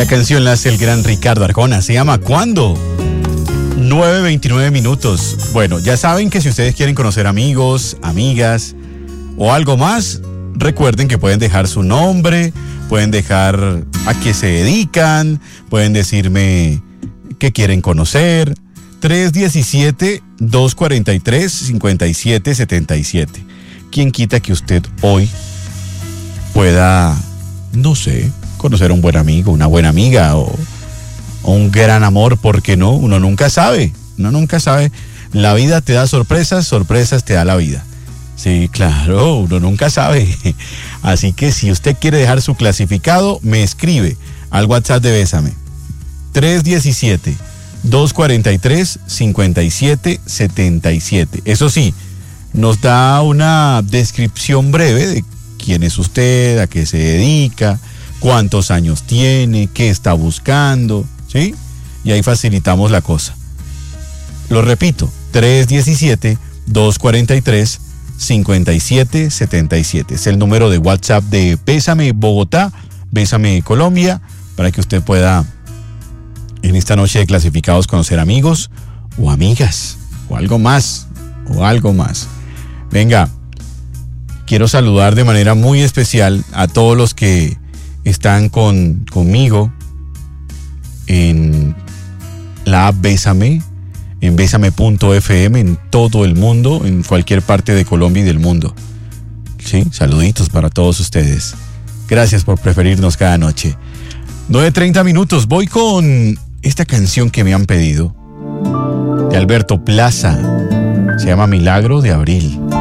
La canción la hace el gran Ricardo Arjona. Se llama ¿Cuándo? 9:29 minutos. Bueno, ya saben que si ustedes quieren conocer amigos, amigas o algo más, recuerden que pueden dejar su nombre, pueden dejar a qué se dedican, pueden decirme qué quieren conocer. 317-243-5777. ¿Quién quita que usted hoy pueda, no sé, conocer a un buen amigo, una buena amiga o un gran amor? ¿Por qué no? Uno nunca sabe. La vida te da sorpresas, sorpresas te da la vida. Sí, claro, uno nunca sabe. Así que si usted quiere dejar su clasificado, me escribe al WhatsApp de Bésame. 317-243-5777. Eso sí, nos da una descripción breve de quién es usted, a qué se dedica, cuántos años tiene, qué está buscando, ¿sí? Y ahí facilitamos la cosa. Lo repito, 317-243-5777. Es el número de WhatsApp de Bésame Bogotá, Bésame Colombia, para que usted pueda en esta noche de clasificados conocer amigos o amigas o algo más. Venga, quiero saludar de manera muy especial a todos los que están conmigo en la app Bésame, en Bésame.fm, en todo el mundo, en cualquier parte de Colombia y del mundo. Sí, saluditos para todos ustedes. Gracias por preferirnos cada noche. 9:30 minutos. Voy con esta canción que me han pedido, de Alberto Plaza. Se llama Milagro de Abril.